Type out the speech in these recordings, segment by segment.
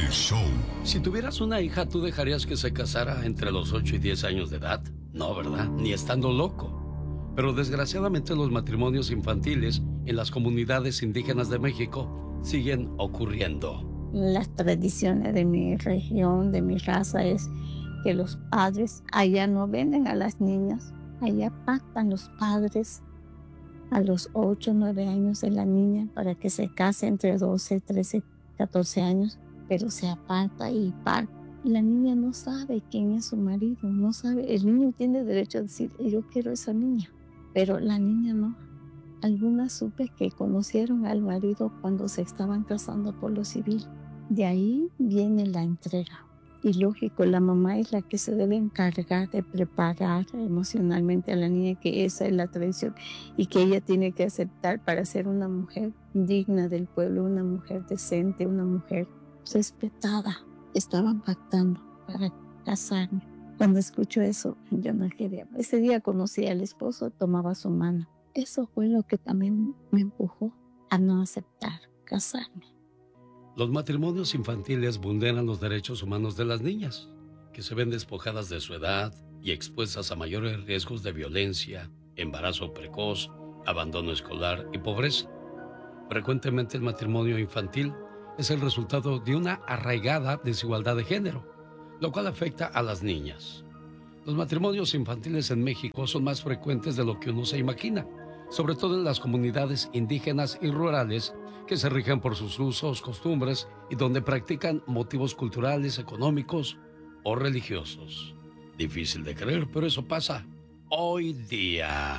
El show. Si tuvieras una hija, ¿tú dejarías que se casara entre los 8 y 10 años de edad? No, ¿verdad? Ni estando loco. Pero desgraciadamente los matrimonios infantiles en las comunidades indígenas de México siguen ocurriendo. Las tradiciones de mi región, de mi raza, es que los padres allá no venden a las niñas, allá pactan los padres a los 8 o 9 años de la niña para que se case entre 12, 13, 14 años, pero se aparta y parte. La niña no sabe quién es su marido, no sabe. El niño tiene derecho a decir, yo quiero esa niña, pero la niña no. Algunas supe que conocieron al marido cuando se estaban casando por lo civil. De ahí viene la entrega. Y lógico, la mamá es la que se debe encargar de preparar emocionalmente a la niña, que esa es la tradición y que ella tiene que aceptar para ser una mujer digna del pueblo, una mujer decente, una mujer respetada. Estaban pactando para casarme. Cuando escucho eso, yo no quería. Ese día conocí al esposo, tomaba su mano. Eso fue lo que también me empujó a no aceptar casarme. Los matrimonios infantiles vulneran los derechos humanos de las niñas, que se ven despojadas de su edad y expuestas a mayores riesgos de violencia, embarazo precoz, abandono escolar y pobreza. Frecuentemente el matrimonio infantil es el resultado de una arraigada desigualdad de género, lo cual afecta a las niñas. Los matrimonios infantiles en México son más frecuentes de lo que uno se imagina, sobre todo en las comunidades indígenas y rurales que se rigen por sus usos, costumbres y donde practican motivos culturales, económicos o religiosos. Difícil de creer, pero eso pasa hoy día.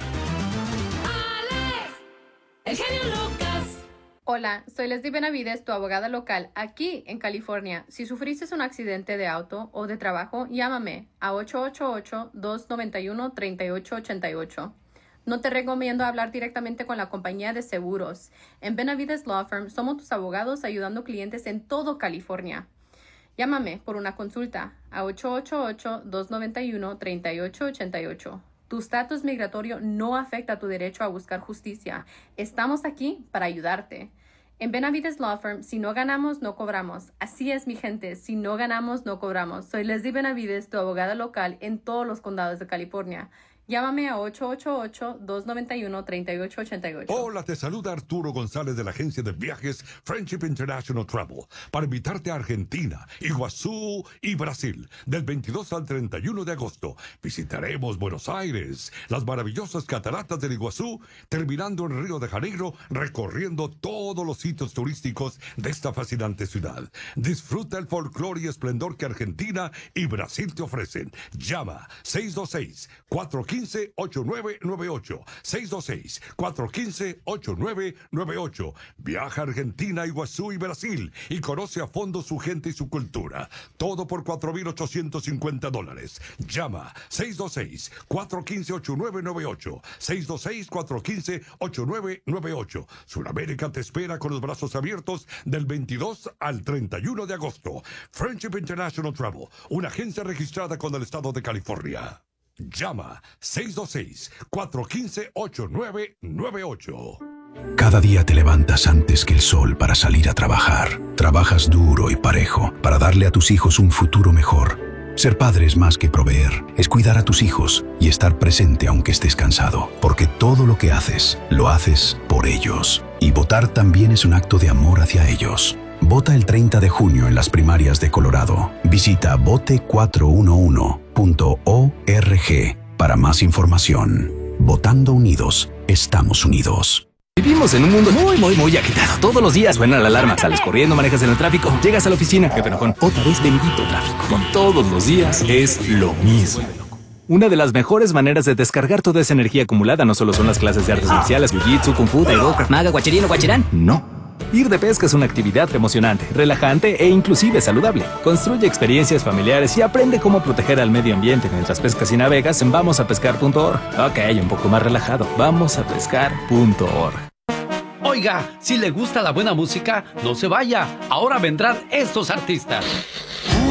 ¡Alex! ¡El genio Lucas! Hola, soy Leslie Benavides, tu abogada local aquí en California. Si sufriste un accidente de auto o de trabajo, llámame a 888-291-3888. No te recomiendo hablar directamente con la compañía de seguros. En Benavides Law Firm somos tus abogados ayudando clientes en todo California. Llámame por una consulta a 888-291-3888. Tu estatus migratorio no afecta tu derecho a buscar justicia. Estamos aquí para ayudarte. En Benavides Law Firm, si no ganamos, no cobramos. Así es, mi gente, si no ganamos, no cobramos. Soy Leslie Benavides, tu abogada local en todos los condados de California. Llámame a 888-291-3888. Hola, te saluda Arturo González de la agencia de viajes Friendship International Travel para invitarte a Argentina, Iguazú y Brasil del 22 al 31 de agosto. Visitaremos Buenos Aires, las maravillosas cataratas del Iguazú, terminando en Río de Janeiro, recorriendo todos los sitios turísticos de esta fascinante ciudad. Disfruta el folclore y esplendor que Argentina y Brasil te ofrecen. Llama 626-415-8998. 626-415-8998. Viaja a Argentina, Iguazú y Brasil y conoce a fondo su gente y su cultura. Todo por $4,850. Llama 626-415-8998. 626-415-8998. Sudamérica te espera con los brazos abiertos del 22 al 31 de agosto. Friendship International Travel, una agencia registrada con el estado de California. Llama 626-415-8998. Cada día te levantas antes que el sol para salir a trabajar. Trabajas duro y parejo para darle a tus hijos un futuro mejor. Ser padre es más que proveer, es cuidar a tus hijos y estar presente aunque estés cansado, porque todo lo que haces, lo haces por ellos. Y votar también es un acto de amor hacia ellos. Vota el 30 de junio en las primarias de Colorado. Visita vote411.org para más información. Votando unidos, estamos unidos. Vivimos en un mundo muy agitado. Todos los días suena la alarma. Sales corriendo, manejas en el tráfico, llegas a la oficina. Jefe enojón, otra vez bendito tráfico. Y todos los días es lo mismo. Una de las mejores maneras de descargar toda esa energía acumulada no solo son las clases de artes marciales, jiu-jitsu, kung fu, taekwondo, krav maga, guachirino, guachirán. No. Ir de pesca es una actividad emocionante, relajante e inclusive saludable. Construye experiencias familiares y aprende cómo proteger al medio ambiente mientras pescas y navegas en vamosapescar.org. Ok, un poco más relajado. Vamosapescar.org. Oiga, si le gusta la buena música, no se vaya. Ahora vendrán estos artistas.